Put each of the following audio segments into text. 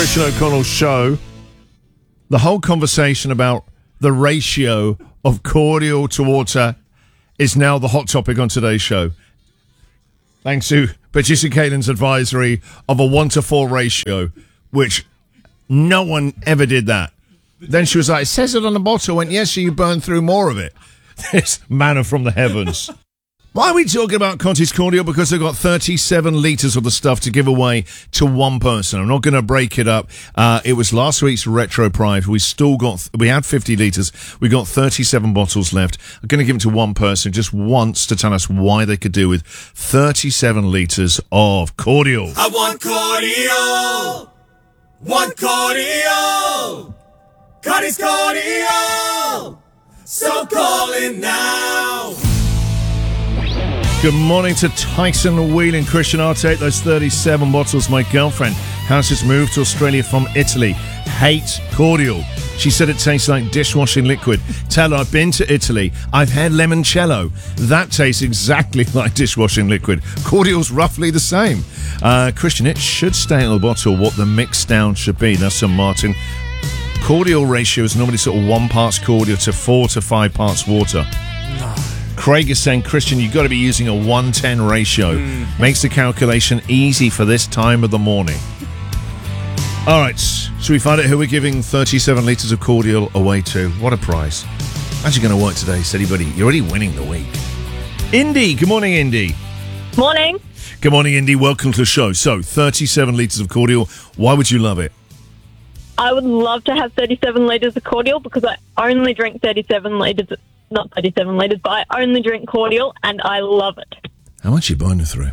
Christian O'Connell show. The whole conversation about the ratio of cordial to water is now the hot topic on today's show. Thanks to producer Caitlin's advisory of a 1-to-4 ratio, which no one ever did that. Then she was like, it says it on the bottle. I went, yes, so you burn through more of it. This manna from the heavens. Why are we talking about Conti's Cordial? Because they've got 37 litres of the stuff to give away to one person. I'm not going to break it up. It was last week's Retro Pride. We had 50 litres. We got 37 bottles left. I'm going to give them to one person just once to tell us why they could do with 37 litres of cordial. I want cordial. Want cordial. Conti's Cordial. So call in now. Good morning to Tyson Wheeling, Christian. I'll take those 37 bottles. My girlfriend has just moved to Australia from Italy. Hates cordial. She said it tastes like dishwashing liquid. Tell her I've been to Italy. I've had limoncello. That tastes exactly like dishwashing liquid. Cordial's roughly the same. Christian, it should stay in the bottle what the mix down should be. That's St. Martin. Cordial ratio is normally sort of 1 part cordial to 4 to 5 parts water. No. Craig is saying, Christian, you've got to be using a 1:10 ratio. Makes the calculation easy for this time of the morning. All right, should we find out who we're giving 37 litres of cordial away to? What a prize. How's it going to work today, steady buddy? You're already winning the week. Indy, good morning, Indy. Morning. Good morning, Indy. Welcome to the show. So, 37 litres of cordial. Why would you love it? I would love to have 37 litres of cordial because I only drink 37 litres. Not 37 litres, but I only drink cordial and I love it. How much are you buying it through?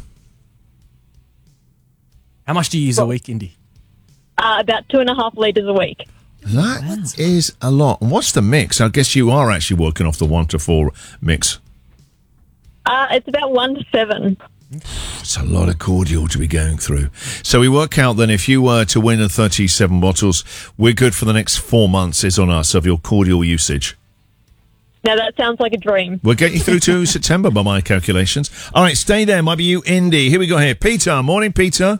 How much do you use a week, Indy? About 2.5 litres a week. That is a lot. And what's the mix? I guess you are actually working off the 1-to-4 mix. It's about 1 to 7. It's a lot of cordial to be going through. So we work out then if you were to win the 37 bottles, we're good for the next 4 months is on us of your cordial usage. Now that sounds like a dream. We'll get you through to September by my calculations. All right, stay there. Might be you, Indy. Here we go here. Peter. Morning, Peter.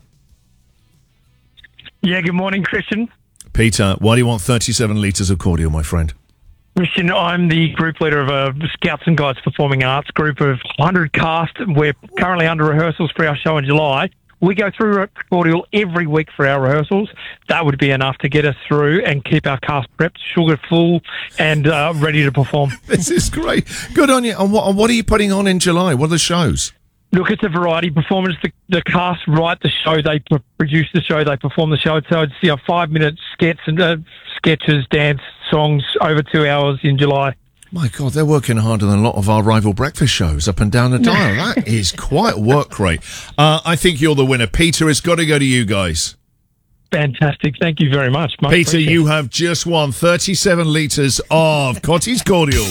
Yeah, good morning, Christian. Peter, why do you want 37 litres of cordial, my friend? Christian, I'm the group leader of a Scouts and Guides Performing Arts group of 100 cast. We're currently under rehearsals for our show in July. We go through cordial every week for our rehearsals. That would be enough to get us through and keep our cast prepped, sugar full, and ready to perform. This is great. Good on you. And what are you putting on in July? What are the shows? Look, it's a variety performance. The cast write the show, they produce the show, they perform the show. So it's 5-minute sketches, dance, songs over 2 hours in July. My God, they're working harder than a lot of our rival breakfast shows up and down the dial. That is quite work rate. I think you're the winner. Peter, it's got to go to you guys. Fantastic. Thank you very much. Peter, you have just won 37 litres of Conti's Cordial.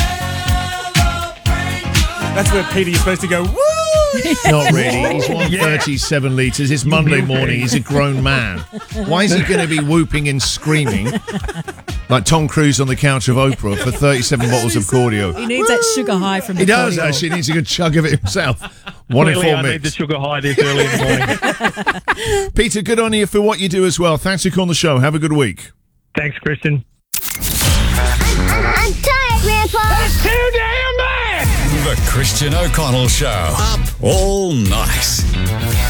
That's where, Peter, you're supposed to go, woo! Not really. He's won 37 litres. It's Monday morning. He's a grown man. Why is he going to be whooping and screaming like Tom Cruise on the couch of Oprah for 37 bottles of cordial? He needs that sugar high from the He does, cordial. actually. He needs a good chug of it himself. 1 in 4 I mix. need the sugar high this early in the morning. Peter, good on you for what you do as well. Thanks for calling the show. Have a good week. Thanks, Christian. I'm tired, Grandpa. That's too damn bad. The Christian O'Connell Show. Up all night.